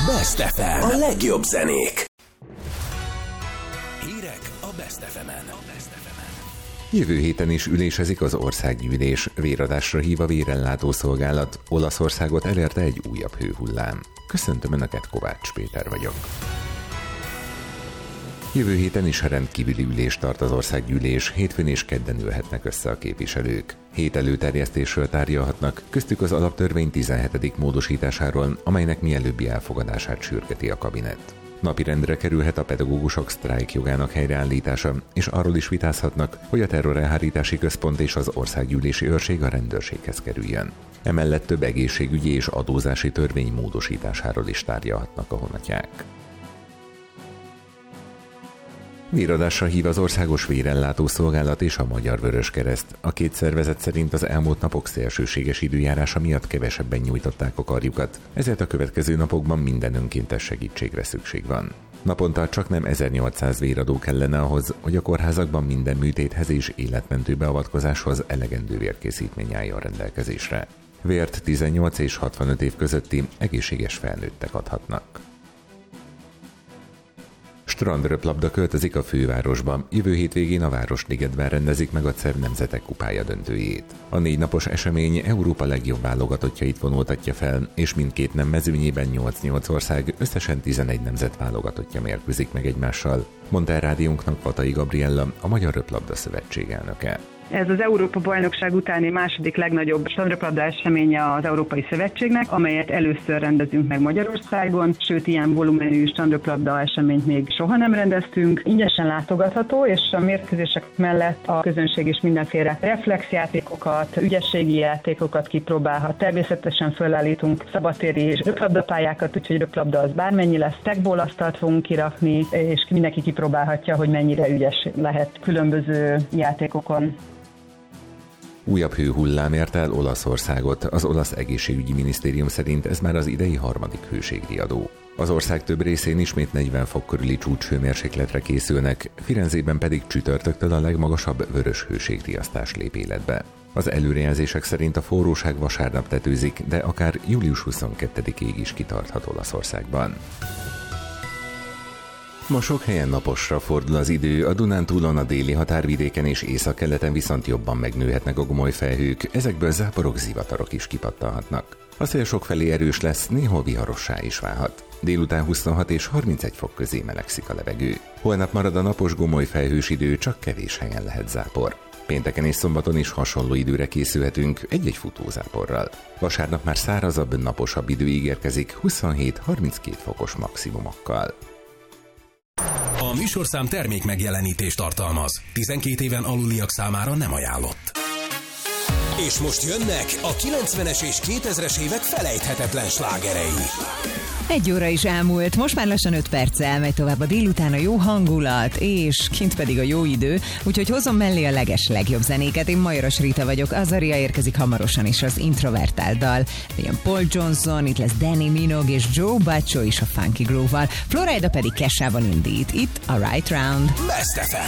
Best FM. A legjobb zenék. Hírek a Best FM-en. Jövő héten is ülésezik az országgyűlés. Véradásra hív a vérellátó szolgálat. Olaszországot elérte egy újabb hőhullám. Köszöntöm Önöket, Kovács Péter vagyok. Jövő héten is rendkívüli ülést tart az országgyűlés, hétfőn és kedden ülhetnek össze a képviselők. 7 előterjesztésről tárgyalhatnak, köztük az alaptörvény 17. módosításáról, amelynek mielőbbi elfogadását sürgeti a kabinet. Napirendre kerülhet a pedagógusok sztrájkjogának helyreállítása, és arról is vitázhatnak, hogy a terrorelhárítási központ és az országgyűlési őrség a rendőrséghez kerüljön. Emellett több egészségügyi és adózási törvény módosításáról is tárgyalhatnak a honatják. Véradásra hív az Országos Vérellátó Szolgálat és a Magyar Vöröskereszt. A két szervezet szerint az elmúlt napok szélsőséges időjárása miatt kevesebben nyújtották a karjukat, ezért a következő napokban minden önkéntes segítségre szükség van. Naponta csaknem 1800 véradó kellene ahhoz, hogy a kórházakban minden műtéthez és életmentő beavatkozáshoz elegendő vérkészítmény álljon rendelkezésre. Vért 18 és 65 év közötti egészséges felnőttek adhatnak. Strandröplabda költözik a fővárosba. Jövő hétvégén a Városligetben rendezik meg a CEV Nemzetek Kupája döntőjét. A 4 napos esemény Európa legjobb válogatottjait vonultatja fel, és mindkét nem mezőnyében 8-8 ország, összesen 11 nemzet válogatottja mérkőzik meg egymással, mondta el rádiónknak Vatai Gabriella, a Magyar Röplabda Szövetség elnöke. Ez az Európa-bajnokság utáni második legnagyobb strandröplabda eseménye az Európai Szövetségnek, amelyet először rendezünk meg Magyarországon, sőt ilyen volumenű strandröplabda eseményt még soha nem rendeztünk. Ingyenesen látogatható, és a mérkőzések mellett a közönség is mindenféle reflexjátékokat, ügyességi játékokat kipróbálhat. Természetesen fölállítunk szabadtéri röplabdapályákat, úgyhogy röplabda az bármennyi lesz. Tekból asztalt fogunk kirakni, és mindenki kipróbálhatja, hogy mennyire ügyes lehet különböző játékokon. Újabb hőhullám érte el Olaszországot. Az olasz egészségügyi minisztérium szerint ez már az idei 3. hőségriadó. Az ország több részén ismét 40 fok körüli csúcshőmérsékletre készülnek, Firenzében pedig csütörtöktől a legmagasabb vörös hőségriasztás lép életbe. Az előrejelzések szerint a forróság vasárnap tetőzik, de akár július 22-ig is kitarthat Olaszországban. Ma sok helyen naposra fordul az idő, a Dunántúlon, a déli határvidéken és északkeleten viszont jobban megnőhetnek a gomoly felhők, ezekből záporok, zivatarok is kipattanhatnak. A szél sokfelé erős lesz, néhol viharossá is válhat. Délután 26 és 31 fok közé melegszik a levegő. Holnap marad a napos gomoly felhős idő, csak kevés helyen lehet zápor. Pénteken és szombaton is hasonló időre készülhetünk, egy-egy futózáporral. Vasárnap már szárazabb, naposabb idő ígérkezik 27-32 fokos maximumokkal. A műsorszám termék megjelenítést tartalmaz. 12 éven aluliak számára nem ajánlott. És most jönnek a 90-es és 2000-es évek felejthetetlen slágerei. 1 óra is elmúlt, most már lassan 5 perccel megy tovább a délután, a jó hangulat, és kint pedig a jó idő, úgyhogy hozom mellé a legjobb zenéket. Én Majoros Rita vagyok, Azaria érkezik hamarosan is az Introvertált dal. Ilyen Paul Johnson, itt lesz Danny Minogue és Joe Baccio is a Funky Groove-val, Florida pedig Kesha-val indít, itt a Right Round. Best FM.